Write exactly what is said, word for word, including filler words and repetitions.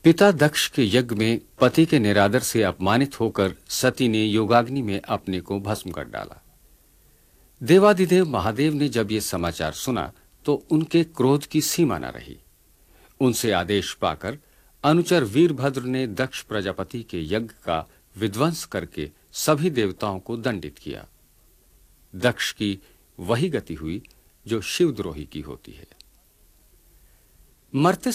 पिता दक्ष के यज्ञ में पति के निरादर से अपमानित होकर सती ने योगाग्नि में अपने को भस्म कर डाला। देवादिदेव महादेव ने जब ये समाचार सुना तो उनके क्रोध की सीमा न रही। उनसे आदेश पाकर अनुचर वीरभद्र ने दक्ष प्रजापति के यज्ञ का विध्वंस करके सभी देवताओं को दंडित किया। दक्ष की वही गति हुई जो शिवद्रोही की होती है। मरते